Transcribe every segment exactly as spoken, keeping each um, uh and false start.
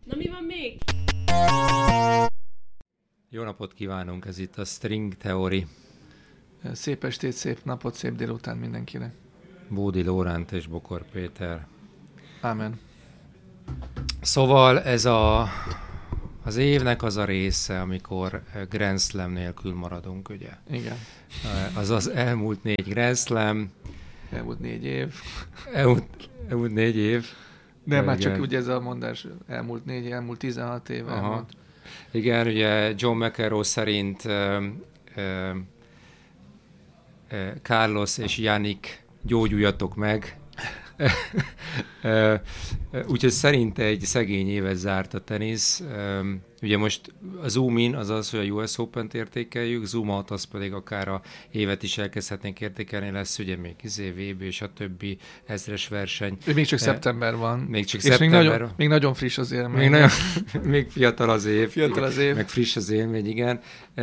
Na mi van még? Jó napot kívánunk, ez itt a String Theory. Szép estét, szép napot, szép délután mindenkinek. Bódi Lóránt és Bokor Péter. Ámen. Szóval ez a, az évnek az a része, amikor Grand Slam nélkül maradunk, ugye? Igen. Az az elmúlt négy Grand Slam. Elmúlt négy év. Elmúlt, elmúlt négy év. De már csak ugye ez a mondás, elmúlt négy, elmúlt tizenhat év. Elmúlt. Igen, ugye John McEnroe szerint uh, uh, uh, Carlos és Jannik, gyógyuljatok meg. Úgyhogy szerint egy szegény évet zárt a tenisz. Ugye most a zoom in az az, hogy a U S Open-t értékeljük, zoom out az pedig akár a évet is elkezdhetnénk értékelni, lesz ugye még izé, vé bé és a többi ezres verseny. Még csak szeptember van. Még csak és szeptember. Még nagyon, még nagyon friss az élmény. Még, nagyon, még fiatal az év. Fiatal az év. Meg friss az élmény, igen.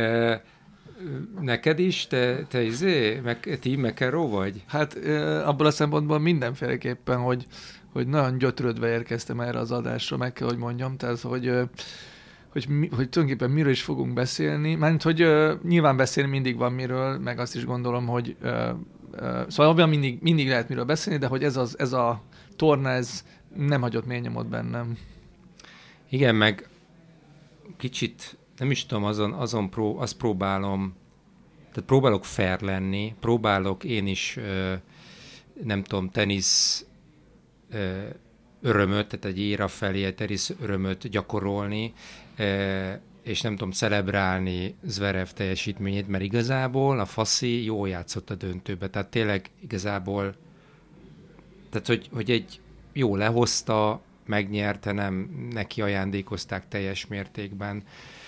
Neked is? Te, te izé? Meg, Team McEnroe vagy? Hát abból a szempontból mindenféleképpen, hogy, hogy nagyon gyötrődve érkeztem erre az adásra, meg kell, hogy mondjam. Tehát, hogy, hogy, hogy, hogy tulajdonképpen miről is fogunk beszélni. Mármint, hogy uh, nyilván beszélni mindig van miről, meg azt is gondolom, hogy uh, uh, szóval abban mindig, mindig lehet miről beszélni, de hogy ez, az, ez a torna, ez nem hagyott mély nyomot bennem. Igen, meg kicsit nem is tudom, azon, azon pró, azt próbálom, tehát próbálok fair lenni, próbálok én is, ö, nem tudom, tenisz ö, örömöt, tehát egy éra felé egy tenisz örömöt gyakorolni, ö, és nem tudom, celebrálni Zverev teljesítményét, mert igazából a Fassi jól játszott a döntőbe, tehát tényleg igazából, tehát hogy, hogy egy jó lehozta, megnyerte, nem neki ajándékozták teljes mértékben.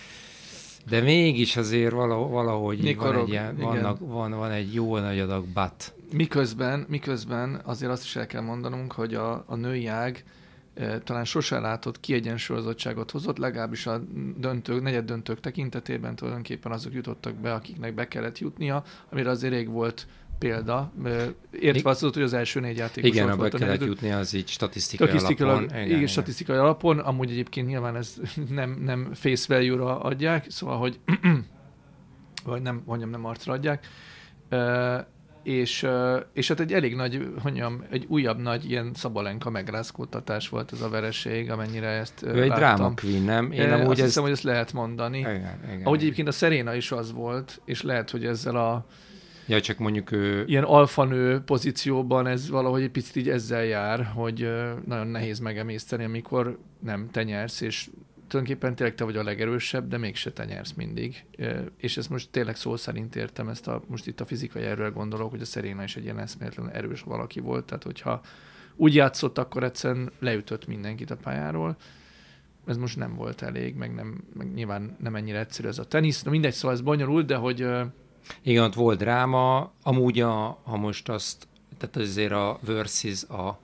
De mégis azért valahogy van egy, ilyen, vannak, van, van egy jó nagy adag but. Miközben, miközben azért azt is el kell mondanunk, hogy a, a női ág e, talán sose látott kiegyensúlyozottságot hozott, legalábbis a döntők, negyed döntők tekintetében tulajdonképpen azok jutottak be, akiknek be kellett jutnia, amire azért rég volt példa, értve azt, hogy az első négy játékos igen, volt. Igen, be kellett jutni, az így statisztikai, statisztikai alapon. Igen, igen, statisztikai alapon, amúgy egyébként nyilván ez nem, nem face value-ra adják, szóval, hogy vagy nem, mondjam, nem arcra adják. Uh, és, uh, és hát egy elég nagy, mondjam, egy újabb nagy ilyen Szabalenka megrázkódtatás volt ez a vereség, amennyire ezt uh, ő egy drama queen, nem? Én amúgy azt ezt... hiszem, hogy ezt lehet mondani. Igen, igen. Ahogy egyébként a Serena is az volt, és lehet, hogy ezzel a ja, csak mondjuk ő... ilyen alfanő pozícióban ez valahogy egy picit így ezzel jár, hogy nagyon nehéz megemészteni, amikor nem te nyersz, és tulajdonképpen tényleg te vagy a legerősebb, de mégse te nyersz mindig. És ezt most tényleg szó szerint értem, ezt a, most itt a fizikai erőre gondolok, hogy a Serena is egy ilyen eszméletlenül erős valaki volt, tehát hogyha úgy játszott, akkor egyszerűen leütött mindenkit a pályáról. Ez most nem volt elég, meg, nem, meg nyilván nem ennyire egyszerű ez a tenisz. Na mindegy, szóval ez bonyolult, de hogy... Igen, ott volt dráma, amúgy a, ha most azt, tehát azért a versus a,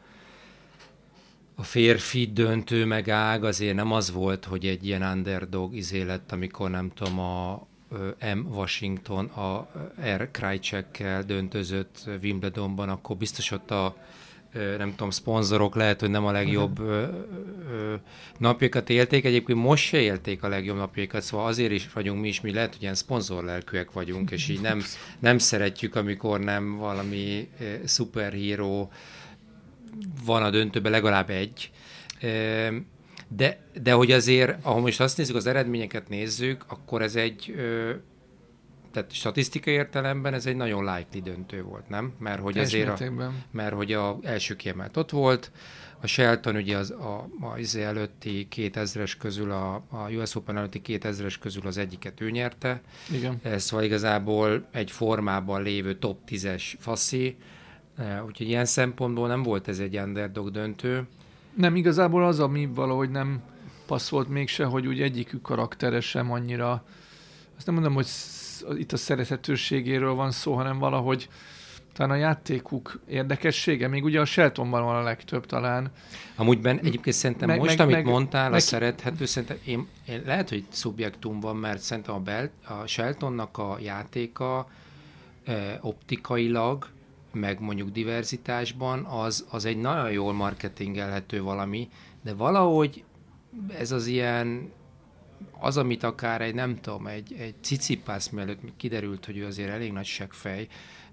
a férfi döntő meg ág azért nem az volt, hogy egy ilyen underdog izé lett, amikor nem tudom, a M. Washington a R. Krajcekkel döntözött Wimbledonban, akkor biztos ott a nem tudom, szponzorok lehet, hogy nem a legjobb uh-huh. ö, ö, napjukat élték. Egyébként most se élték a legjobb napjukat, szóval azért is vagyunk mi is, mi lehet, hogy ilyen szponzorlelkűek vagyunk, és így nem, nem szeretjük, amikor nem valami e, szuperhíró van a döntőben, legalább egy. E, de, de hogy azért, ahol most azt nézzük, az eredményeket nézzük, akkor ez egy... Ö, tehát statisztikai értelemben ez egy nagyon likely döntő volt, nem? Mert hogy azért a, mert hogy a első kiemelt ott volt, a Shelton ugye az a, a izé előtti kétezres közül, a, a U S Open előtti kétezres közül az egyiket ő nyerte. Igen. Szóval igazából egy formában lévő top tízes Fassi, úgyhogy ilyen szempontból nem volt ez egy underdog döntő. Nem, igazából az, ami valahogy nem passzolt mégse, hogy úgy egyikük karaktere sem annyira, azt nem mondom, hogy itt a szerethetőségéről van szó, hanem valahogy talán a játékuk érdekessége, még ugye a Sheltonban van a legtöbb talán. Amúgyben egyébként szerintem meg, most, meg, amit meg, mondtál, meg, a szerethető, szerintem én, én lehet, hogy szubjektum van, mert szerintem a, Bel, a Sheltonnak a játéka eh, optikailag, meg mondjuk diverzitásban, az, az egy nagyon jól marketingelhető valami, de valahogy ez az ilyen, az, amit akár egy, nem tudom, egy, egy Cicipász mellett kiderült, hogy ő azért elég nagy seggfej,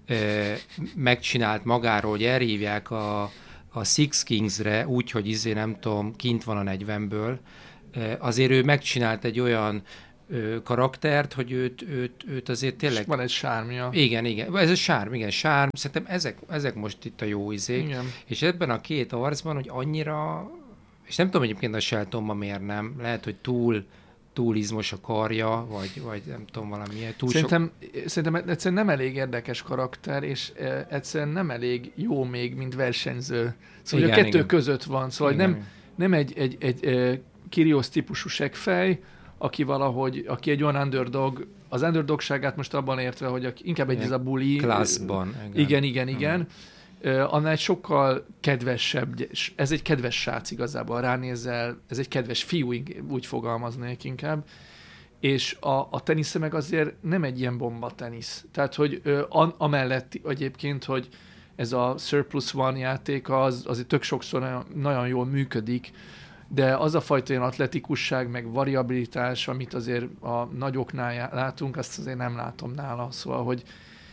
megcsinált magáról, hogy elhívják a, a Six Kingsre úgy, hogy izé nem tudom, kint van a negyvenből, azért ő megcsinált egy olyan karaktert, hogy őt, őt, őt azért tényleg... És van egy sármja. Igen, igen. Ez a sárm, igen, sárm. Szerintem ezek, ezek most itt a jó izék. Igen. És ebben a két arcban, hogy annyira... És nem tudom egyébként a Sheltonban miért nem. Lehet, hogy túl, túl izmos a karja, vagy, vagy nem tudom, valamilyen. Túl szerintem, sok... szerintem egyszerűen nem elég érdekes karakter, és e, egyszerűen nem elég jó még, mint versenyző. Szóval igen, a kettő igen. között van. Szóval igen, nem, nem egy, egy, egy, egy Kyrgios típusú seggfej, aki valahogy, aki egy olyan underdog, az underdogságát most abban értve, hogy inkább egy ez a bully. Klászban. Igen, igen, igen. Uh, annál egy sokkal kedvesebb, ez egy kedves srác igazából, ránézel, ez egy kedves fiú, úgy fogalmaznék inkább, és a, a tenisze meg azért nem egy ilyen bomba tenisz. Tehát, hogy uh, an, amellett egyébként, hogy ez a Surplus One játék az azért tök sokszor nagyon, nagyon jól működik, de az a fajta ilyen atletikusság, meg variabilitás, amit azért a nagyoknál látunk, azt azért nem látom nála. Szóval, hogy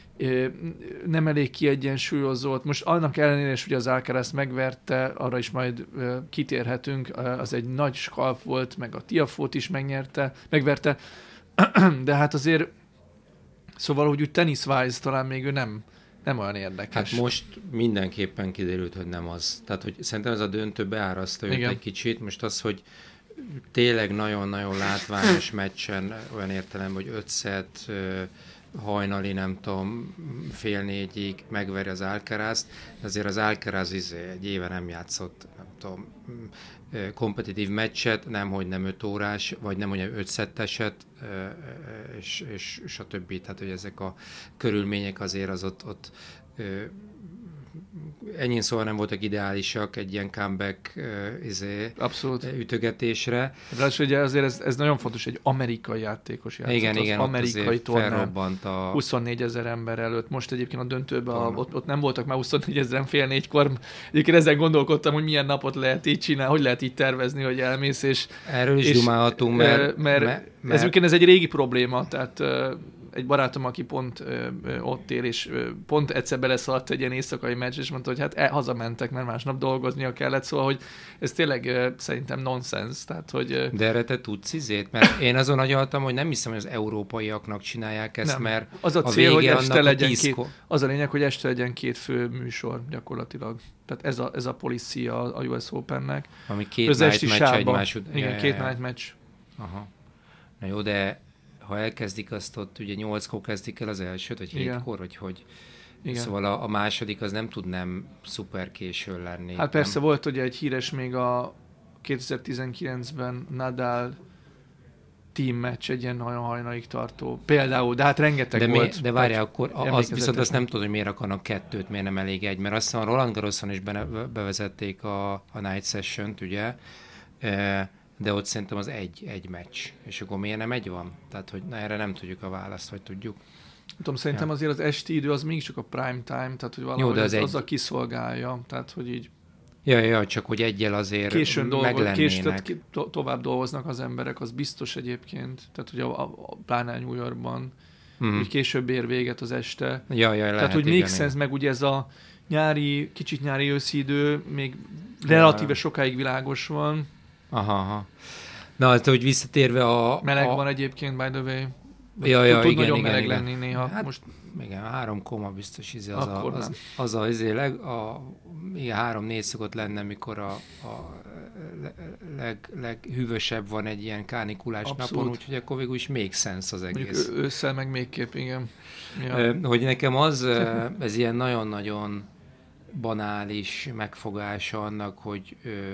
nem elég kiegyensúlyozott. Most annak ellenére is, hogy az Alcaraz megverte, arra is majd kitérhetünk, az egy nagy skalp volt, meg a Tiafót is megnyerte, megverte, de hát azért szóval, hogy úgy tennis-wise talán még ő nem, nem olyan érdekes. Hát most mindenképpen kiderült, hogy nem az. Tehát, hogy szerintem ez a döntő beáraszta őt egy kicsit. Most az, hogy tényleg nagyon-nagyon látványos meccsen, olyan értelemben, hogy öt szett, hajnali, nem tudom, fél négyig megveri az Alcarazt, azért az Alcaraz izé egy éve nem játszott, nem tudom, kompetitív meccset, nemhogy nem öt órás, vagy nem hogy öt szetteset, és, és, és a többi. Tehát, hogy ezek a körülmények azért az ott, ott ennyi szóval nem voltak ideálisak egy ilyen comeback uh, izé, abszolút ütögetésre. Ráadásul ugye azért ez, ez nagyon fontos, egy amerikai játékos játszott. Igen, az igen, amerikai tornán a... huszonnégy ezer ember előtt. Most egyébként a döntőben a, ott, ott nem voltak már huszonnégy ezeren fél négykor. Egyébként ezen gondolkodtam, hogy milyen napot lehet így csinálni, hogy lehet így tervezni, hogy elmész. És, erről is és, dumálhatunk, mert... mert, mert, mert ez, ez egy régi probléma, tehát egy barátom, aki pont ö, ö, ott él, és ö, pont egyszer beleszaladt egy ilyen éjszakai meccs, és mondta, hogy hát e, hazamentek, mert másnap dolgoznia kellett, szóval, hogy ez tényleg ö, szerintem nonsens. Tehát, hogy, ö... De erre te tudsz izét? Mert én azon agyaltam, hogy nem hiszem, hogy az európaiaknak csinálják ezt, nem. Mert az a cél, a hogy este legyen két, az a lényeg, hogy este legyen két fő műsor gyakorlatilag. Tehát ez a, ez a policia a u es Opennek. Ami két night meccs egymás után. Igen, két night meccs. Aha. Na jó, de ha elkezdik azt ott, ugye nyolckor kezdik el az elsőt, vagy hétkor, vagy hogy... Igen. Szóval a, a második az nem tud nem szuper későn lenni. Hát persze nem... volt ugye egy híres még a kétezer-tizenkilencben Nadal team meccs, egy ilyen nagyon hajnalig tartó. Például, de hát rengeteg de volt. Mi, de várjál, akkor az, viszont azt nem tudom, hogy miért akarnak kettőt, miért nem elég egy, mert azt hiszem a Roland Garroson is be, bevezették a, a night session-t, ugye, e, de ott szerintem az egy, egy meccs. És akkor miért nem egy van? Tehát, hogy na, erre nem tudjuk a választ, vagy tudjuk. Tudom, szerintem ja. azért az esti idő az mégiscsak a prime time, tehát hogy valahogy Jó, az, az egy... a kiszolgálja, tehát hogy így... Ja, ja, csak hogy egyel azért későn meglennének. Későn to- tovább dolgoznak az emberek, az biztos egyébként, tehát hogy a, a, a pláne New Yorkban, hmm. hogy később ér véget az este. Ja, ja, lehet, tehát hogy még sense, meg ugye ez a nyári, kicsit nyári őszi idő, még relatíve sokáig világos van. Aha, aha. Na, hát, hogy visszatérve a... Meleg a... van egyébként, by the way. Ja, ja, tud igen, nagyon igen, meleg igen. lenni néha. Hát, most... Igen, három koma biztos, izé az, a, az, nem. az a, izé leg, a igen, három-négy szokott lenne, mikor a, a leg, leghűvösebb van egy ilyen kánikulás Abszolút. napon, úgyhogy akkor végül is még sense az egész. Mondjuk ősszel meg még kép, igen. Ja. Hogy nekem az, ez ilyen nagyon-nagyon banális megfogása annak, hogy,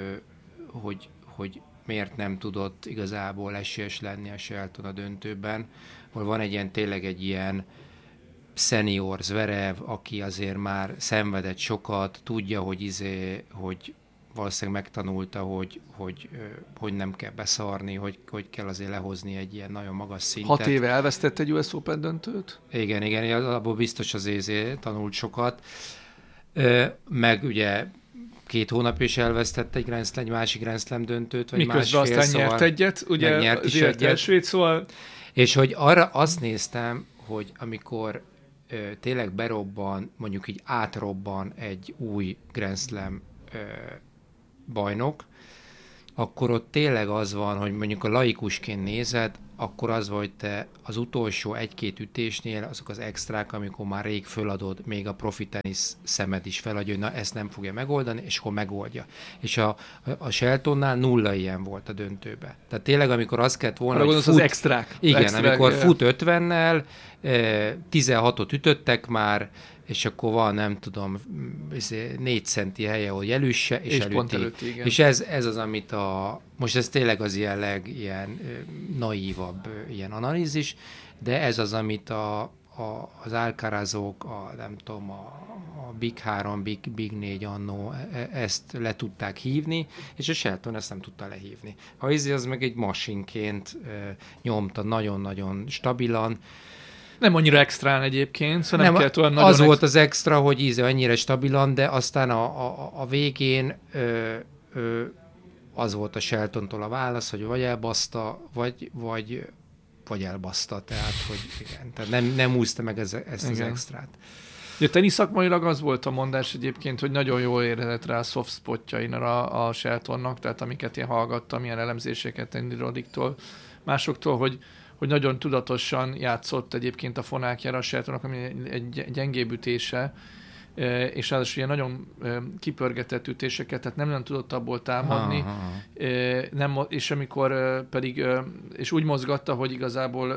hogy, hogy miért nem tudott igazából esélyes lenni a Shelton a döntőben, hol van egy ilyen, tényleg egy ilyen senior Zverev, aki azért már szenvedett sokat, tudja, hogy izé, hogy valószínűleg megtanulta, hogy, hogy, hogy nem kell beszarni, hogy, hogy kell azért lehozni egy ilyen nagyon magas szintet. Hat éve elvesztett egy u es Open döntőt? Igen, igen, abból biztos az izé tanult sokat. Meg ugye két hónap is elvesztett egy Grand Slam, egy másik Grand Slam döntőt, vagy miközben másfél, aztán szóval nyert egyet, ugye nyert az is élet egyet. elsőt, szóval... És hogy arra azt néztem, hogy amikor ö, tényleg berobban, mondjuk így átrobban egy új Grand Slam ö, bajnok, akkor ott tényleg az van, hogy mondjuk a laikusként nézed, akkor az van, hogy te az utolsó egy-két ütésnél azok az extrák, amikor már rég föladod, még a profi tenisz szemed is feladja, hogy na ezt nem fogja megoldani, és akkor megoldja. És a, a Sheltonnál nulla ilyen volt a döntőbe. Tehát tényleg, amikor azt kellett volna, arra hogy fut, az extrák. Igen, extrák, amikor ja. fut ötvennel, tizenhatot ütöttek már, és akkor van, nem tudom, négy centi helye, hogy elüsse, és, és előtti. pont előtti, igen. És ez, ez az, amit a... Most ez tényleg az ilyen leg, ilyen naívabb ilyen analízis, de ez az, amit a, a, az Alcarazok, a, nem tudom, a, a Big három, Big, Big négy annó ezt le tudták hívni, és a Shelton ezt nem tudta lehívni. A Izzy az meg egy masinként nyomta nagyon-nagyon stabilan. Nem annyira extrán egyébként, szóval nem, nem kellett olyan az nagyon... Az volt az extra, hogy Izzy annyira stabilan, de aztán a, a, a végén ö, ö, az volt a Sheltontól a válasz, hogy vagy elbaszta, vagy, vagy, vagy elbaszta, tehát, hogy igen, tehát nem, nem úszta meg ez, ezt igen. az extrát. Ja, tenisz szakmailag az volt a mondás egyébként, hogy nagyon jól érezett rá a soft spotjain a, a Sheltonnak, tehát amiket én hallgattam, ilyen elemzéseket Andy Roddiktól, másoktól, hogy, hogy nagyon tudatosan játszott egyébként a fonákjára a Sheltonnak, ami egy gyengébb ütése, és ráadásul ilyen nagyon kipörgetett ütéseket, tehát nem, nem tudott abból támadni, nem, és amikor pedig, és úgy mozgatta, hogy igazából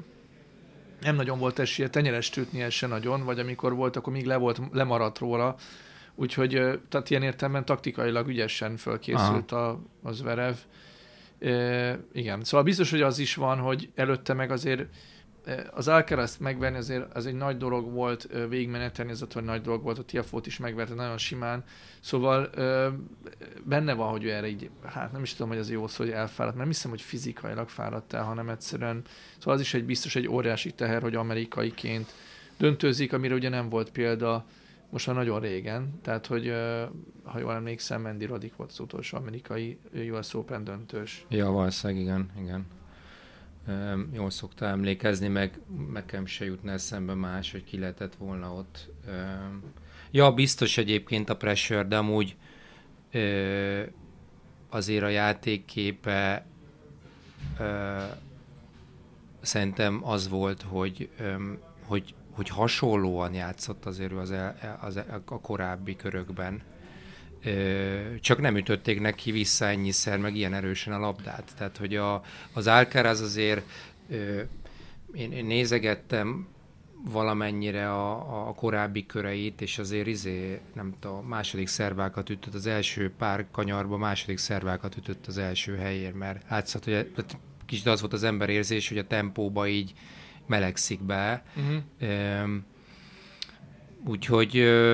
nem nagyon volt esélye tenyerest ütnie se nagyon, vagy amikor volt, akkor még le volt, lemaradt róla, úgyhogy tehát ilyen értelemben taktikailag ügyesen fölkészült a, a Zverev. E, igen, szóval biztos, hogy az is van, hogy előtte meg azért az Alcarazt megverni azért az egy nagy dolog volt, végigmenetelni, ez hogy nagy dolog volt, a Tiafót is megverte nagyon simán, szóval benne van, hogy ő erre így, hát nem is tudom, hogy az jó szó, hogy elfáradt, mert nem hiszem, hogy fizikailag fáradt el, hanem egyszerűen, szóval az is egy biztos egy óriási teher, hogy amerikaiként döntőzik, amire ugye nem volt példa most már nagyon régen, tehát hogy ha jól emlékszem, Andy Roddick volt az utolsó amerikai U S Open döntős. Ja, valószínűleg igen, igen. Um, jól szokta emlékezni, meg nekem se jutna eszembe más, hogy ki lehetett volna ott. Um, ja, biztos egyébként a pressure, de amúgy uh, azért a játékképe uh, szerintem az volt, hogy, um, hogy, hogy hasonlóan játszott azért az, el, az el, a korábbi körökben. Csak nem ütötték neki vissza ennyiszer, meg ilyen erősen a labdát. Tehát, hogy a, az Alcaraz azért, én, én nézegettem valamennyire a, a korábbi köreit, és azért izé, nem tudom, második szervákat ütött az első pár kanyarba, második szervákat ütött az első helyért, mert látszott, hogy kicsit az volt az ember érzés, hogy a tempóba így melegszik be. Uh-huh. Úgyhogy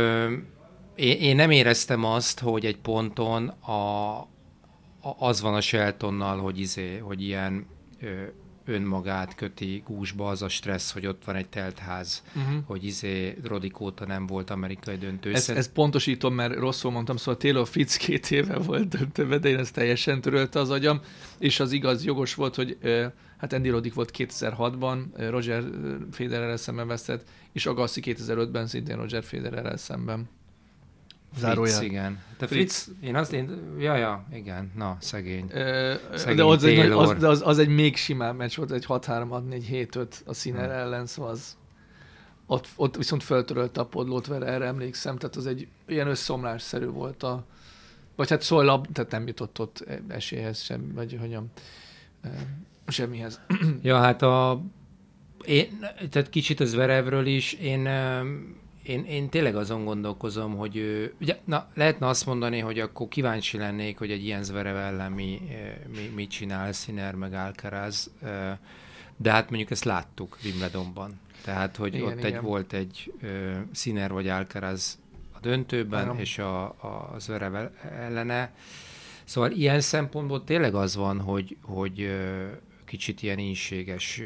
Én, én nem éreztem azt, hogy egy ponton a, a, az van a Sheltonnal, hogy, izé, hogy ilyen ö, önmagát köti gúzsba az a stressz, hogy ott van egy teltház, uh-huh. hogy izé Roddick óta nem volt amerikai döntő. Ezt, ezt pontosítom, mert rosszul mondtam, szóval Taylor Fritz két éve volt döntőben, de én ezt teljesen törölte az agyam, és az igaz, jogos volt, hogy hát Andy Roddick volt kétezer-hatban, Roger Federerrel szemben vesztett, és Agassi kétezer-ötben szintén Roger Federerrel szemben. Fritz, igen. Te Fritz, Fritz, én azt én, ja, ja, igen, na, szegény. Ö, szegény de az egy, az, de az, az egy még simább meccs volt, egy hat három adni, egy hét öt a Sinner hmm. ellen, szóval az, ott, ott viszont föltörölte a podlót vele, erre emlékszem, tehát az egy ilyen összeomlásszerű volt a, vagy hát szól lab, tehát nem jutott ott esélyhez sem, vagy hogyan, semmihez. Ja, hát a, én, tehát kicsit az Zverevről is, én Én, én tényleg azon gondolkozom, hogy ő, ugye, na, lehetne azt mondani, hogy akkor kíváncsi lennék, hogy egy ilyen Zverev ellen mi, mi, mit csinál Sinner meg Alcaraz, de hát mondjuk ezt láttuk Wimbledonban. Tehát, hogy igen, ott igen. Egy, volt egy uh, Sinner vagy Alcaraz a döntőben, Aram. és a, a Zverev ellene. Szóval ilyen szempontból tényleg az van, hogy, hogy uh, kicsit ilyen ínséges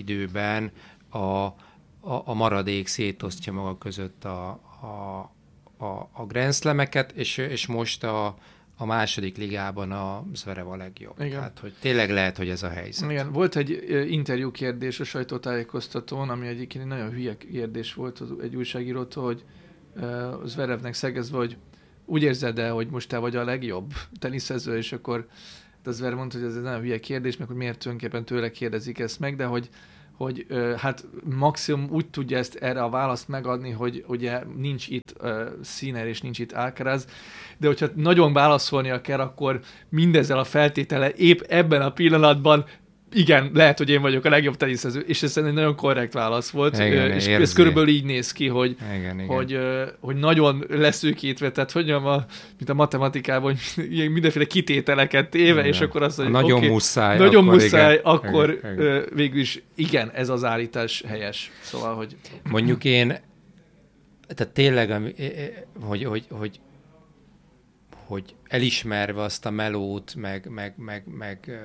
időben a A, a maradék szétosztja maga között a, a, a, a Grand Slameket, és, és most a, a második ligában a Zverev a legjobb. Igen. Tehát, hogy tényleg lehet, hogy ez a helyzet. Igen, volt egy interjú kérdés a sajtótájékoztatón, ami egyébként egy nagyon hülye kérdés volt egy újságírótól, hogy uh, Zverevnek szegezve, hogy úgy érzed el, hogy most te vagy a legjobb teniszező, és akkor de Zverev mondta, hogy ez egy nagyon hülye kérdés, meg hogy miért tulajdonképpen tőle kérdezik ezt meg, de hogy hogy uh, hát maximum úgy tudja ezt erre a választ megadni, hogy ugye nincs itt uh, Sinner és nincs itt Alcaraz, de hogyha nagyon válaszolnia kell, akkor mindezzel a feltétele épp ebben a pillanatban igen, lehet, hogy én vagyok a legjobb teniszező, és ez egy nagyon korrekt válasz volt, igen, és érzi. Ez körülbelül így néz ki, hogy, igen, igen. Hogy, hogy nagyon leszűkítve, tehát hogy mondjam, a, mint a matematikában, hogy mindenféle kitételeket téve, igen. És akkor azt mondja, nagyon okay, muszáj, nagyon akkor, muszáj, igen. akkor igen, igen. végül is igen, ez az állítás helyes. Szóval, hogy... Mondjuk én, tehát tényleg, hogy, hogy, hogy hogy elismerve azt a melót, meg, meg, meg, meg,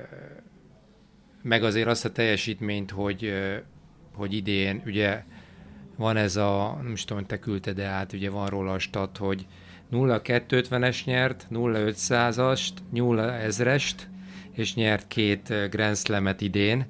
meg azért azt a teljesítményt, hogy, hogy idén ugye van ez a, nem is tudom, hogy te küldted át, ugye van róla a stat, hogy nulla kettőszázötvenes nyert, nulla ötszázast, nulla ezrest, és nyert két Grand Slamet idén.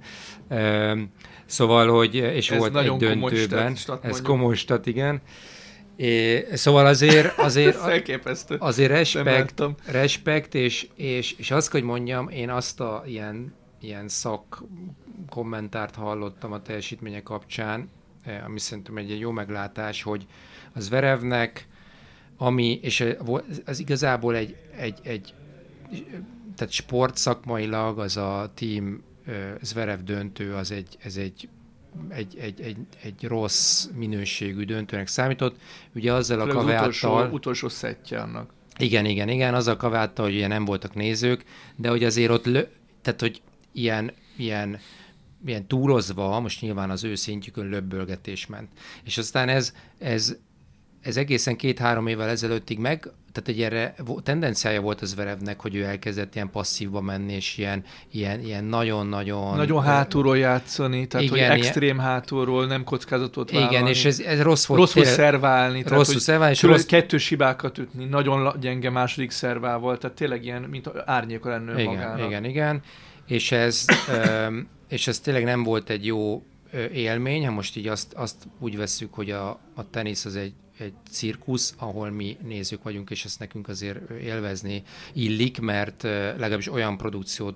Szóval, hogy, és ez volt egy döntőben. Stat, ez komoly stat, igen. É, szóval azért, azért, azért respekt, respekt és, és, és azt, hogy mondjam, én azt a ilyen, ilyen szak kommentárt hallottam a teljesítménye kapcsán, ami szerintem egy jó meglátás, hogy az Zverevnek, ami, és az igazából egy, egy, egy tehát sportszakmailag az a team Zverev döntő, az egy, ez egy Egy, egy, egy, egy rossz minőségű döntőnek számított. Ugye azzal a kaveáttal... Utolsó, utolsó szettje annak. Igen, igen, igen, azzal a kaveáttal, hogy ugye nem voltak nézők, de hogy azért ott, lö, tehát hogy ilyen, ilyen, ilyen túlozva, most nyilván az ő szintjükön löbbölgetés ment. És aztán ez, ez, ez egészen két-három évvel ezelőttig meg, tehát egy erre tendenciája volt az Zverevnek, hogy ő elkezdett ilyen passzívba menni, és ilyen, ilyen, ilyen nagyon-nagyon... Nagyon hátulról játszani, tehát igen, hogy extrém ilyen... hátulról nem kockázatot vállalni. Igen, és ez, ez rossz volt. Rosszul szerválni. Rosszul szerválni. És rossz... kettős hibákat ütni, nagyon gyenge második szervával, tehát tényleg ilyen, mint árnyéka lenne igen, magának. Igen, igen, és ez, és ez tényleg nem volt egy jó élmény, ha most így azt, azt úgy vesszük, hogy a, a tenisz az egy egy cirkusz, ahol mi nézők vagyunk, és ezt nekünk azért élvezni illik, mert legalábbis olyan produkciót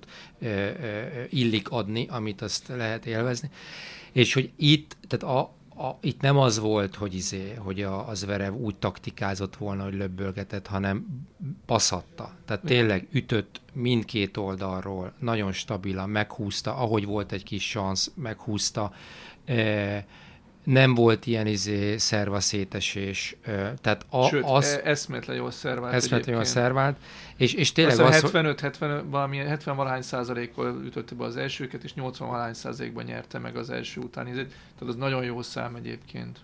illik adni, amit azt lehet élvezni. És hogy itt, tehát a, a, itt nem az volt, hogy, izé, hogy a, a Zverev úgy taktikázott volna, hogy löbbölgetett, hanem passzatta. Tehát tényleg ütött mindkét oldalról, nagyon stabilan, meghúzta, ahogy volt egy kis szansz, meghúzta, nem volt ilyen izé szervaszétesés. Tehát a, Sőt, az... eszméletlen jól szervált. Eszméletlen jól szervált. És, és tényleg az... az, hetvenöt hetven, valami hetven-valahány százalékkal ütötte be az elsőket, és nyolcvan-valahány százalékban nyerte meg az első után. Tehát az nagyon jó szám egyébként.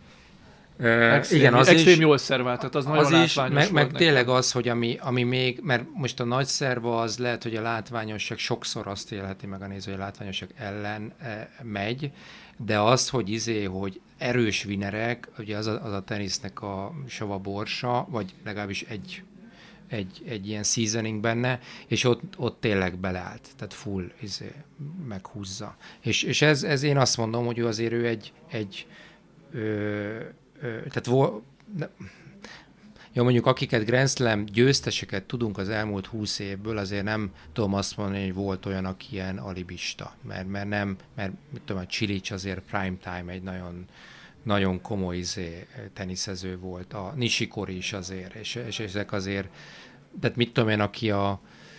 Uh, extrém, igen, az extrém is, jól szervált, tehát az, az nagyon is, látványos meg, meg tényleg nekem. az, hogy ami, ami még, mert most a nagy szerva az lehet, hogy a látványosság sokszor azt élheti meg a néző, hogy a látványosság ellen e, megy, de az, hogy izé, hogy erős vinerek, ugye az a, az a tenisznek a sava borsa, vagy legalábbis egy, egy, egy ilyen seasoning benne, és ott, ott tényleg beleállt, tehát full izé, meghúzza. És, és ez, ez én azt mondom, hogy ő azért ő egy, egy ö, tehát vo- ne, jó, mondjuk akiket Grand Slam győzteseket tudunk az elmúlt húsz évből, azért nem tudom azt mondani, hogy volt olyan, aki ilyen alibista, mert, mert nem, mert mit tudom, a Cilic azért prime time egy nagyon, nagyon komoly izé, teniszező volt, a Nishikori is azért, és, és ezek azért, tehát mit tudom én, aki a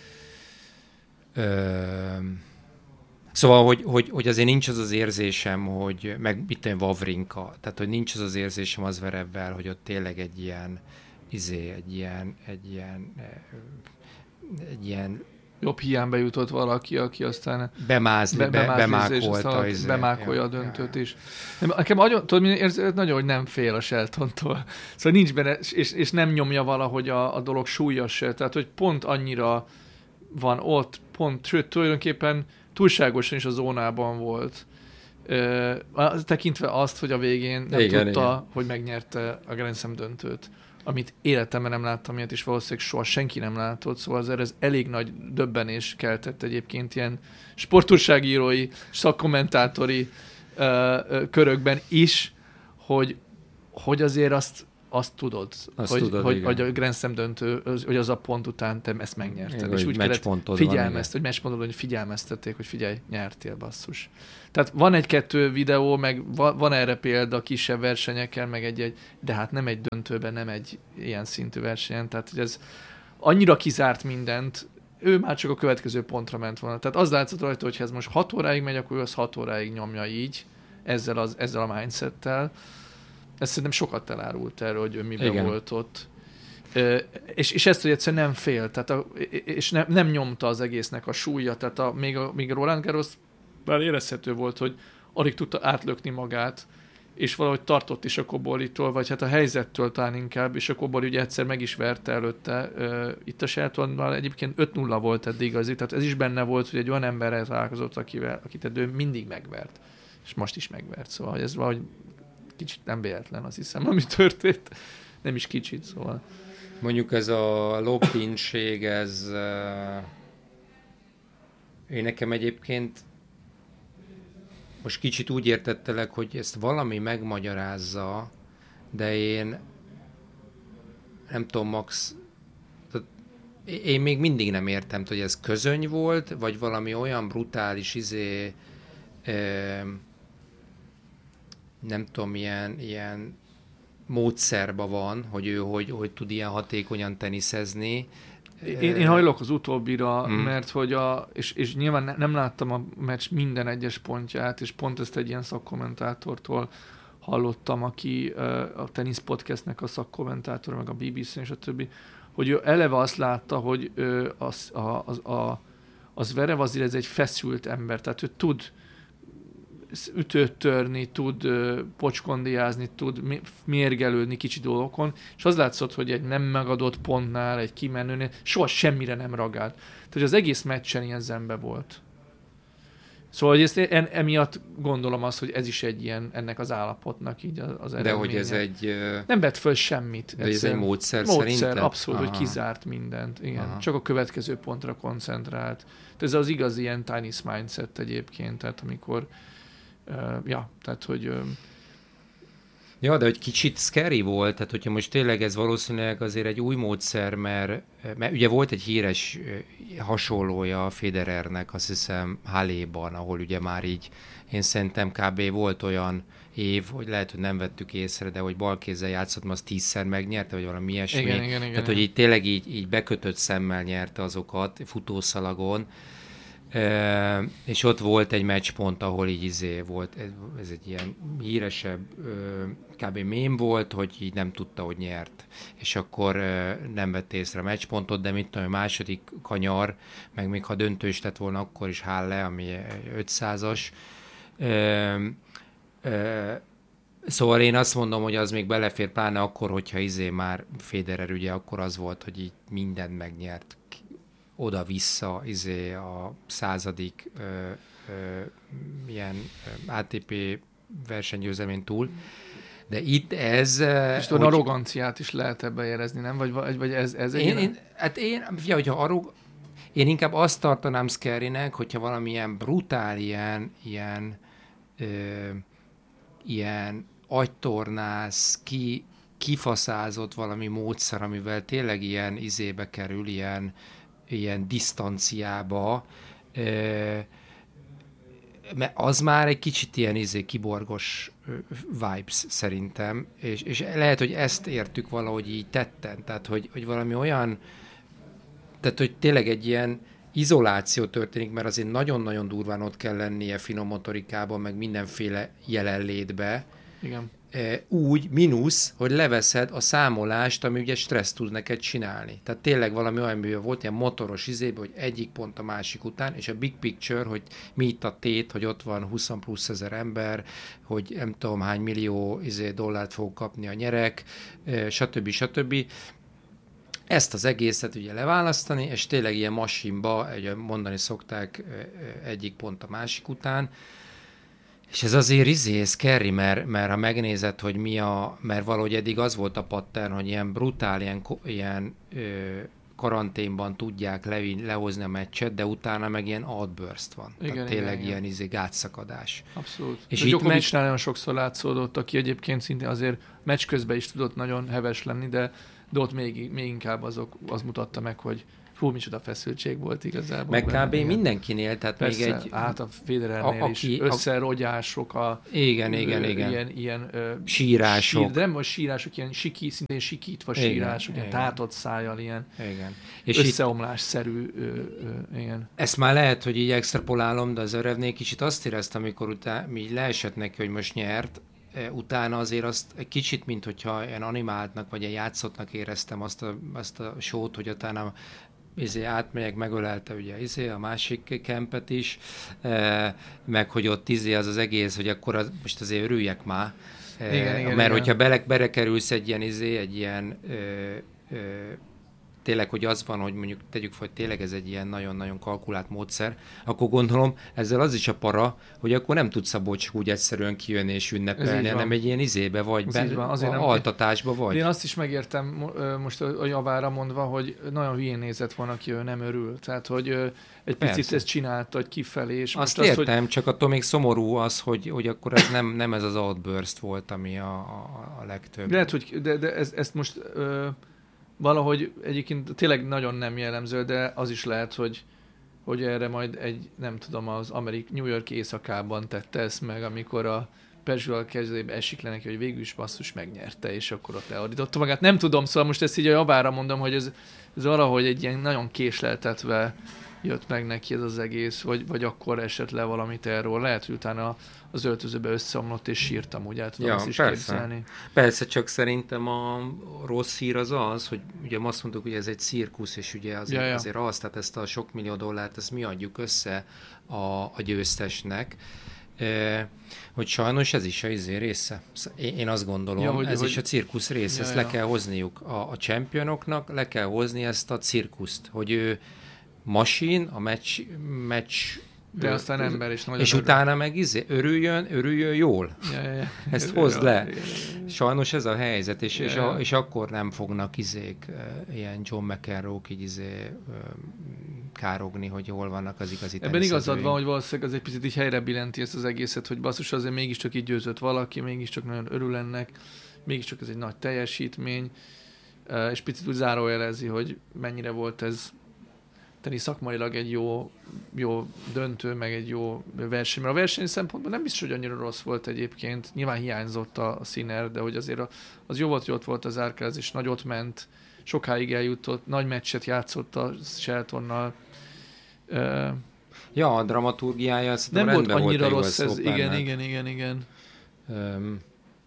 ö, Szóval, hogy, hogy, hogy azért nincs az az érzésem, hogy, meg mit tudom, Wawrinka, tehát, hogy nincs az az érzésem az Zverevvel, hogy ott tényleg egy ilyen, izé, egy ilyen, egy ilyen, egy ilyen jobb hiányba jutott valaki, aki aztán bemázni, be, be, bemákolta. Izé, bemákolja a döntőt is. Nekem nagyon, tudod, érzed, nagyon, hogy nem fél a Sheltontól. Szóval nincs benne, és, és nem nyomja valahogy a, a dolog súlyos se. Tehát, hogy pont annyira van ott, pont, sőt, tulajdonképpen túlságosan is a zónában volt. Ö, tekintve azt, hogy a végén nem igen, tudta, igen. hogy megnyerte a Grand Slam döntőt, amit életemben nem láttam ilyet, és valószínűleg soha senki nem látott, szóval azért ez elég nagy döbbenés keltett egyébként ilyen sportúrságírói, szakkommentátori ö, ö, körökben is, hogy, hogy azért azt, azt tudod, azt hogy, tudod hogy, hogy a Grand Slam döntő, hogy az a pont után te ezt megnyerted. Igen, és úgy kellett figyelmezt, hogy meccspontod, hogy figyelmeztették, hogy figyelj, nyertél, basszus. Tehát van egy-kettő videó, meg van, van erre példa kisebb versenyeken, meg egy-egy, de hát nem egy döntőben, nem egy ilyen szintű versenyen, tehát hogy ez annyira kizárt mindent, ő már csak a következő pontra ment volna. Tehát az látszott rajta, hogy ha ez most hat óráig megy, akkor ő az hat óráig nyomja így, ezzel, az, ezzel a mindsettel. Ez szerintem sokat elárult erről, hogy ő miben Igen. volt ott. Ö, és, és ezt, hogy egyszerűen nem fél, tehát a, és ne, nem nyomta az egésznek a súlya, tehát a, még, a, még a Roland Garros bár érezhető volt, hogy alig tudta átlökni magát, és valahogy tartott is a Cobolitól, vagy hát a helyzettől talán inkább, és a Koboli ugye egyszer meg is verte előtte. Ö, itt a Sheltonnal egyébként öt nulla volt eddig igazi, tehát ez is benne volt, hogy egy olyan emberrel találkozott, akivel, akit ő mindig megvert, és most is megvert, szóval hogy ez valahogy kicsit nem véletlen, azt hiszem, ami történt. Nem is kicsit, szóval. Mondjuk ez a lopincség, ez uh, én nekem egyébként most kicsit úgy értettelek, hogy ezt valami megmagyarázza, de én nem tudom, Max, én még mindig nem értem, hogy ez közöny volt, vagy valami olyan brutális izé, eh, nem tudom, ilyen, ilyen módszerba van, hogy ő hogy, hogy tud ilyen hatékonyan teniszezni. Én, én hajlok az utóbbira, hmm. mert hogy a, és, és nyilván ne, nem láttam a meccs minden egyes pontját, és pont ezt egy ilyen szakkommentátortól hallottam, aki a Tennis Podcastnek a szakkommentátora, meg a bé bé cén és a többi, hogy ő eleve azt látta, hogy az, a, az, a, az Zverev azért ez egy feszült ember, tehát ő tud ütőt törni, tud uh, pocskondiázni, tud mérgelődni kicsi dolgokon, és az látszott, hogy egy nem megadott pontnál, egy kimenőnél soha semmire nem ragált. Tehát az egész meccsen ilyen zembe volt. Szóval hogy ezt en, emiatt gondolom azt, hogy ez is egy ilyen, ennek az állapotnak így az eredménye. De hogy ez egy... Uh... Nem vett föl semmit. De ez egy módszer, módszer szerinted? Abszolút, Aha. hogy kizárt mindent. Igen. Aha. Csak a következő pontra koncentrált. Tehát ez az igazi ilyen tennis mindset egyébként, tehát amikor Uh, ja, tehát, hogy... Uh... Ja, de hogy kicsit scary volt, tehát hogyha most tényleg ez valószínűleg azért egy új módszer, mert, mert ugye volt egy híres hasonlója a Federernek, azt hiszem Halle-ban, ahol ugye már így, én szerintem kb. Volt olyan év, hogy lehet, hogy nem vettük észre, de hogy balkézzel játszott, mert az tízszer megnyerte, vagy valami ilyesmi. Igen, igen, igen, tehát, igen. hogy így tényleg így, így bekötött szemmel nyerte azokat futószalagon. Uh, és ott volt egy meccspont, ahol így izé volt, ez, ez egy ilyen híresebb uh, kb. Mém volt, hogy így nem tudta, hogy nyert. És akkor uh, nem vett észre a meccspontot, de mint tudom, a második kanyar, meg még ha döntő is lett volna, akkor is Halle, ami ötszázas. Uh, uh, szóval én azt mondom, hogy az még belefér, pláne akkor, hogyha izé már Federer ugye, akkor az volt, hogy így mindent megnyert. Oda-vissza izé a századik ö, ö, ilyen á té pé versenygyőzelmén túl. De itt ez... És hogy... arroganciát is lehet ebben érezni, nem? Vagy, vagy ez, ez én, én, hát én, fia, hogyha arrog... Én inkább azt tartanám scary-nek, hogyha valamilyen brutál ilyen, ilyen, ö, ilyen agytornász, ki, kifaszázott valami módszer, amivel tényleg ilyen izébe kerül, ilyen ilyen disztanciába, mert az már egy kicsit ilyen izé, kiborgos vibes szerintem, és, és lehet, hogy ezt értük valahogy így tetten, tehát hogy, hogy valami olyan, tehát hogy tényleg egy ilyen izoláció történik, mert azért nagyon-nagyon durván ott kell lennie finom motorikában, meg mindenféle jelenlétbe. Igen. Úgy, mínusz, hogy leveszed a számolást, ami ugye stressz tud neked csinálni. Tehát tényleg valami olyan művel volt, ilyen motoros izébe, hogy egyik pont a másik után, és a big picture, hogy mi itt a tét, hogy ott van húsz plusz ezer ember, hogy nem tudom hány millió izé, dollárt fog kapni a nyerek, stb. stb. Ezt az egészet ugye leválasztani, és tényleg ilyen masinba, mondani szokták egyik pont a másik után, És ez azért izé, ez scary, mert, mert ha megnézed, hogy mi a, mert valahogy eddig az volt a pattern, hogy ilyen brutál, ilyen, ilyen ö, karanténban tudják le, lehozni a meccset, de utána meg ilyen outburst van. Igen, tehát tényleg igen, ilyen izé, gátszakadás. Abszolút. És de Djokovicnál meg... nagyon sokszor látszódott, aki egyébként szintén azért meccs közben is tudott nagyon heves lenni, de, de ott még, még inkább azok, az mutatta meg, hogy hú, micsoda feszültség volt igazából. Meg kb. Benne, mindenkinél, tehát persze, még egy... hát a Federernél a, is összerogyások, a... Igen, igen, ö, igen. Ilyen, ilyen ö, sírások. Sír, de nem most sírások, ilyen siki, szintén sikítva igen, sírások, ilyen tátott szájjal, ilyen igen. És összeomlásszerű, ö, ö, igen. Ezt már lehet, hogy így extrapolálom, de az Zverevnél kicsit azt éreztem, amikor utána mi leesett neki, hogy most nyert, utána azért azt egy kicsit, mint hogyha ilyen animáltnak, vagy ilyen játszottnak éreztem azt a, azt a sót, hogy utána izé átmegyek, megölelte ugye izé, a másik kempet is, e, meg hogy ott izé az az egész, hogy akkor az, most azért örüljek már, e, igen, igen, mert igen. hogyha bele, belekerülsz egy ilyen izé, egy ilyen ö, ö, tényleg, hogy az van, hogy mondjuk tegyük fel, hogy tényleg ez egy ilyen nagyon-nagyon kalkulált módszer, akkor gondolom ezzel az is a para, hogy akkor nem tudsz abból csak úgy egyszerűen kijönni és ünnepelni, hanem egy ilyen izébe vagy, ben, altatásba vagy. Én azt is megértem most a javára mondva, hogy nagyon hülyén nézett volna, aki ő nem örül. Tehát, hogy egy picit Persze. ezt csinálta, hogy kifelé. És azt most értem, az, hogy... csak attól még szomorú az, hogy, hogy akkor ez nem, nem ez az outburst volt, ami a, a, a legtöbb. Lehet, hogy de, de ez, ezt most... Ö... Valahogy egyébként tényleg nagyon nem jellemző, de az is lehet, hogy, hogy erre majd egy, nem tudom, az Amerik, New York éjszakában tette ezt meg, amikor a Pezsővel kezébe esik le neki, hogy végül is basszus megnyerte, és akkor ott leordította magát. Nem tudom, szóval most ezt így a javára mondom, hogy ez, ez valahogy egy ilyen nagyon késleltetve jött meg neki ez az egész, vagy, vagy akkor esett le valamit erről. Lehet, hogy utána az öltözőbe összeomlott és sírtam, úgy el tudom ja, azt is persze. képzelni. Persze, csak szerintem a rossz hír az az, hogy ugye azt mondtuk, hogy ez egy cirkusz, és ugye azért, ja, ja. azért az, tehát ezt a sok millió dollárt, ezt mi adjuk össze a, a győztesnek, e, hogy sajnos ez is a izé része. Én, én azt gondolom, ja, hogy, ez hogy... is a cirkusz része, ja, ezt ja. le kell hozniuk. A, a championoknak le kell hozni ezt a cirkuszt, hogy ő masin, a meccs, meccs de aztán ember is nagyon és örül. Utána meg izé, örüljön, örüljön jól. Ja, ja, ja. Ezt hozd le. Sajnos ez a helyzet, és, ja, és, a, és akkor nem fognak izék, ilyen John McEnroe-k így izé, károgni, hogy hol vannak az igazi Ebben igazad van, hogy valószínűleg az egy picit így helyre billenti ezt az egészet, hogy basszus, azért mégiscsak így győzött valaki, mégiscsak nagyon örül ennek, mégiscsak ez egy nagy teljesítmény, és picit úgy zárójelezi, hogy mennyire volt ez tenni szakmailag egy jó, jó döntő, meg egy jó verseny. Mert a verseny szempontból nem biztos, hogy annyira rossz volt egyébként. Nyilván hiányzott a Sinner, de hogy azért az jó volt, hogy ott volt az Alcaraz, és nagyot ment, sokáig eljutott, nagy meccset játszott a Sheltonnal. Uh, ja, a dramaturgiája ez nem volt annyira volt rossz ez. Igen, igen, igen, igen. Um,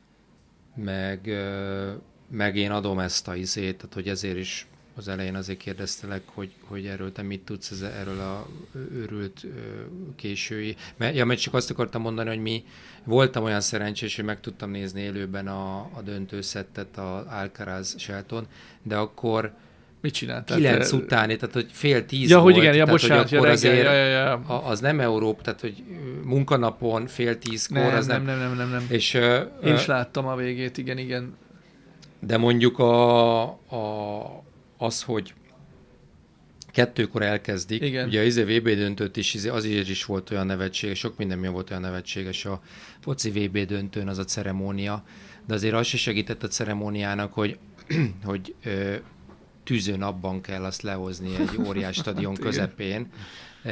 meg, uh, meg én adom ezt a izét, tehát hogy ezért is az elején azért kérdeztelek, hogy, hogy erről te mit tudsz, ez, erről a őrült késői. Mert, ja, mert csak azt akartam mondani, hogy mi voltam olyan szerencsés, hogy meg tudtam nézni élőben a, a döntőszettet, az Alcaraz Shelton, de akkor mit csináltál? kilenc te... utáni, tehát hogy fél tíz ja, volt. hogy igen, ja, tehát, bocsánat, hogy akkor reggel, azért ja, ja, ja. az nem Európa, tehát hogy munkanapon fél tízkor, nem, az nem. Nem, nem, nem, nem. És, én is láttam a végét, igen, igen. De mondjuk a, a az, hogy kettőkor elkezdik, igen. Ugye az vé bé döntőt is, azért is volt olyan nevetséges, sok minden miatt volt olyan nevetséges a foci vé bé döntőn az a ceremónia, de azért az se segített a ceremóniának, hogy, hogy ö, tűzőnapban kell azt lehozni egy óriás stadion közepén. E,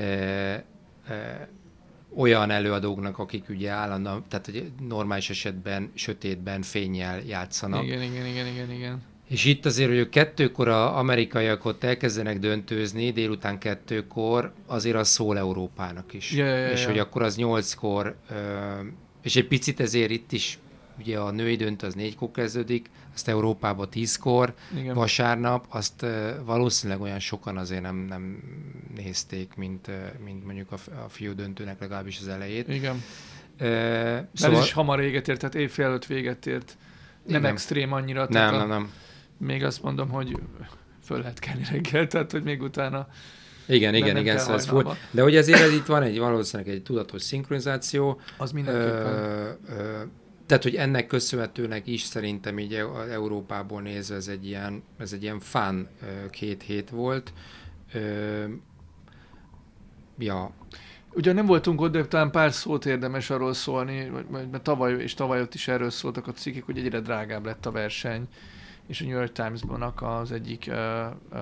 e, olyan előadóknak, akik ugye állandóan, tehát hogy normális esetben sötétben, fénnyel játszanak. Igen, igen, igen, igen, igen. És itt azért, hogy ők kettőkor az amerikaiak ott elkezdenek döntőzni, délután kettőkor, azért az szól Európának is. Ja, ja, ja, és ja. hogy akkor az nyolckor, és egy picit ezért itt is, ugye a női döntő az négykor kezdődik, azt Európában tízkor, igen. Vasárnap, azt valószínűleg olyan sokan azért nem, nem nézték, mint, mint mondjuk a, a fiú döntőnek legalábbis az elejét. Igen. Uh, szóval... Ez is hamar véget ért, tehát évfél előtt véget ért. Nem igen. Extrém annyira. Nem, nem, nem. Még azt mondom, hogy föl lehet kelni reggel, tehát hogy még utána Igen, igen, igen, szóval ez full. De hogy ezért ez itt van egy valószínűleg egy tudatos szinkronizáció. Az mindenképpen. Ö, ö, tehát, hogy ennek köszönhetőnek is szerintem így Európából nézve ez egy ilyen, ez egy ilyen fun két hét volt. Ö, ja. Ugyan nem voltunk ott, de talán pár szót érdemes arról szólni, mert tavaly és tavaly ott is erről szóltak a cikkek, hogy egyre drágább lett a verseny, és a New York Times-nak az egyik, uh, uh,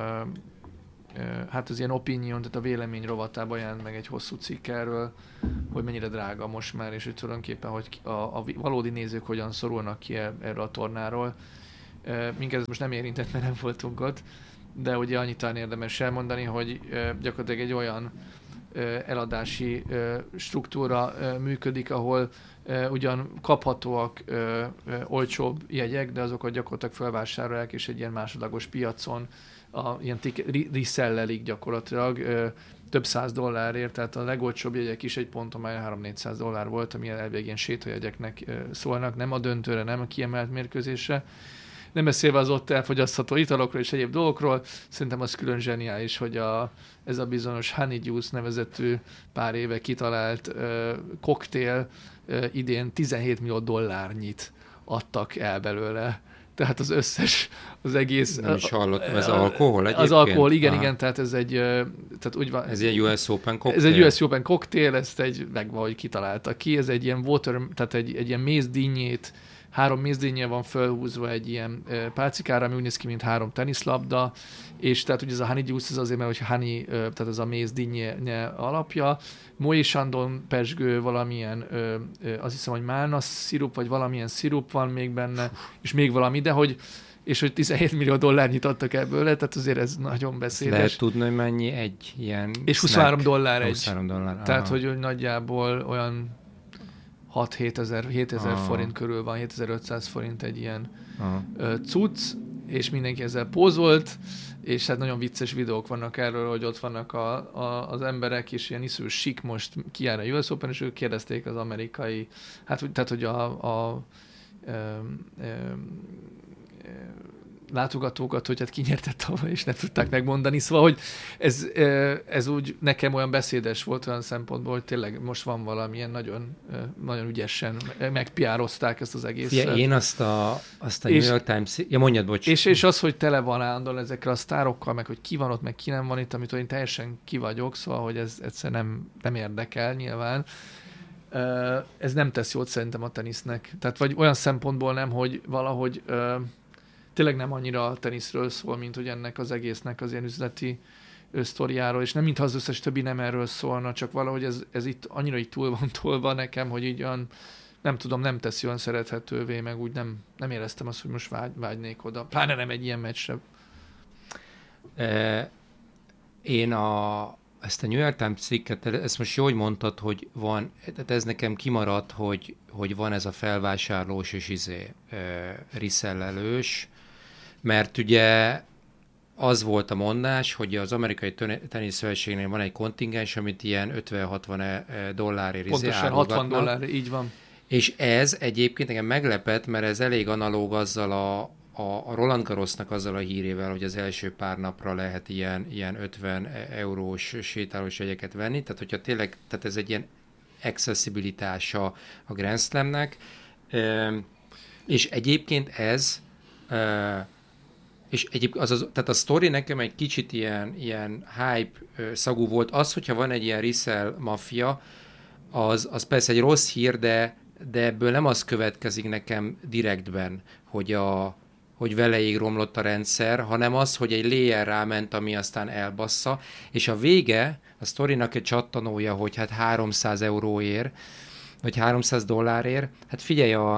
uh, hát az ilyen opinion, tehát a vélemény rovatában jelent meg egy hosszú cikk erről, hogy mennyire drága most már, és hogy tulajdonképpen, hogy a, a valódi nézők hogyan szorulnak ki erről a tornáról. Uh, minket ez most nem érintett, mert nem voltunk ott, de ugye annyit talán érdemes elmondani, hogy uh, gyakorlatilag egy olyan eladási struktúra működik, ahol ugyan kaphatóak olcsóbb jegyek, de azokat gyakorlatilag felvásárolják, és egy ilyen másodlagos piacon a, ilyen resellelik gyakorlatilag több száz dollárért, tehát a legolcsóbb jegyek is egy ponton már három-négyszáz dollár volt, ami elvég ilyen sétajegyeknek szólnak, nem a döntőre, nem a kiemelt mérkőzésre. Nem beszélve az ott elfogyasztható italokról és egyéb dolgokról, szerintem az külön zseniális, hogy a, ez a bizonyos Honey Juice nevezetű pár éve kitalált uh, koktél uh, idén tizenhét millió dollárnyit adtak el belőle. Tehát az összes, az egész... Nem is hallottam, ez alkohol egyébként? Az alkohol, igen, Aha. igen, tehát ez egy... Tehát úgy van, ez egy U S Open koktél? Ez egy U S Open koktél, ezt egy, meg valahogy kitalálta ki, ez egy ilyen water, tehát egy, egy ilyen mézdínyét, három mézdínnyel van fölhúzva egy ilyen pálcikára, ami úgy néz ki, mint három teniszlabda, és tehát ugye ez a honey juice, ez azért, mert hogy honey, tehát ez a mézdínnye alapja, Moët Chandon pezsgő, valamilyen, azt hiszem, hogy málna szirup, vagy valamilyen szirup van még benne, és még valami, de hogy és hogy tizenhét millió dollárnyit adtak ebből, tehát azért ez nagyon beszédes. Lehet tudni, hogy mennyi egy ilyen és huszonhárom dollár egy. huszonhárom dollár. Tehát, hogy, hogy nagyjából olyan hat-hét ezer forint körül van, hétezer-ötszáz forint egy ilyen uh, cucc, és mindenki ezzel pózolt, és hát nagyon vicces videók vannak erről, hogy ott vannak a, a, az emberek, és ilyen isző sik most kijár a U S Open, és ők kérdezték az amerikai, hát tehát, hogy a, a, a, a, a látogatókat, hogy hát ki nyertett tavaly, és nem tudták megmondani. Szóval, hogy ez, ez úgy nekem olyan beszédes volt olyan szempontból, hogy tényleg most van valamilyen nagyon, nagyon ügyesen megpiározták ezt az egészet. Fia, én azt a, azt a New York Times... Ja, mondjad, bocs. És, és az, hogy tele van állandóan ezekkel a sztárokkal, meg hogy ki van ott, meg ki nem van itt, amit én teljesen ki vagyok, szóval, hogy ez egyszerűen nem, nem érdekel nyilván. Ez nem tesz jót szerintem a tenisznek. Tehát vagy olyan szempontból nem, hogy valahogy tényleg nem annyira a teniszről szól, mint hogy ennek az egésznek az ilyen üzleti sztoriáról, és nem mintha az összes többi nem erről szólna, csak valahogy ez, ez itt annyira így túl van tolva nekem, hogy így olyan, nem tudom, nem teszi olyan szerethetővé, meg úgy nem, nem éreztem azt, hogy most vágy, vágynék oda. Pláne nem egy ilyen meccsre. E, én a, ezt a New York Times cikket, ezt most jó, hogy mondtad, hogy van, tehát ez nekem kimaradt, hogy, hogy van ez a felvásárlós és izé, e, risellelős, mert ugye az volt a mondás, hogy az amerikai teniszszövetségnél van egy kontingens, amit ilyen ötven-hatvan dollárért pontosan hatvan dollár, így van. És ez egyébként engem meglepett, mert ez elég analóg azzal a, a, a Roland Garrosnak azzal a hírével, hogy az első pár napra lehet ilyen, ilyen ötven eurós sétálós jegyeket venni, tehát hogyha tényleg, tehát ez egy ilyen accessibilitása a Grand Slamnek, e, és egyébként ez e, és egyébként az, az, tehát a sztori nekem egy kicsit ilyen, ilyen hype szagú volt. Az, hogyha van egy ilyen resell maffia, az, az persze egy rossz hír, de, de ebből nem az következik nekem direktben, hogy, a, hogy veleig romlott a rendszer, hanem az, hogy egy layer ráment, ami aztán elbassza, és a vége, a sztorinak egy csattanója, hogy hát háromszáz euróért, vagy háromszáz dollárért, hát figyelj, a,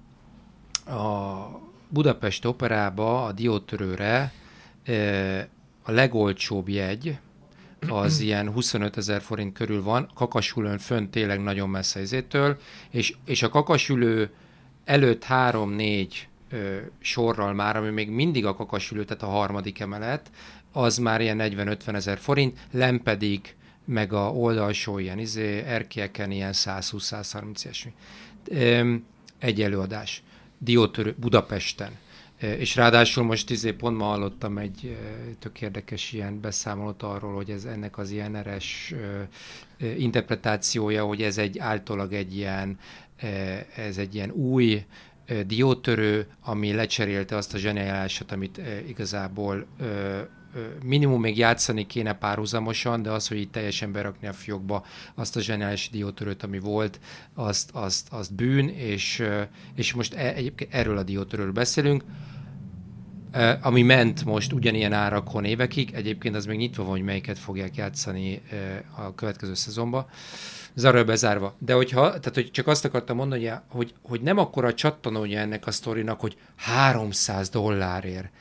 a Budapest Operába, a Diótörőre a legolcsóbb jegy, az ilyen huszonöt ezer forint körül van, Kakasülőn fönt tényleg nagyon messze izétől, és, és a Kakasülő előtt három-négy sorral már, ami még mindig a Kakasülő, tehát a harmadik emelet, az már ilyen negyven-ötven ezer forint, len pedig meg a oldalsó ilyen izé, erkélyeken ilyen száz húsz-száz harminc ilyesmi. Egy előadás. Diótörő Budapesten. És ráadásul most izé pont ma hallottam egy tök érdekes ilyen beszámolót arról, hogy ez ennek az ilyen eres interpretációja, hogy ez egy általában egy ilyen, ez egy ilyen új diótörő, ami lecserélte azt a zseniálisat, amit igazából minimum még játszani kéne párhuzamosan, de az, hogy így teljesen berakni a fiókba azt a zseniális diótörőt, ami volt, azt, azt, azt bűn, és, és most e, egyébként erről a diótörőről beszélünk, ami ment most ugyanilyen árakon évekig, egyébként az még nyitva van, hogy melyiket fogják játszani a következő szezonban, zárva bezárva. De hogyha, tehát hogy csak azt akartam mondani, hogy, hogy nem akkora csattanója ennek a sztorinak, hogy háromszáz dollárért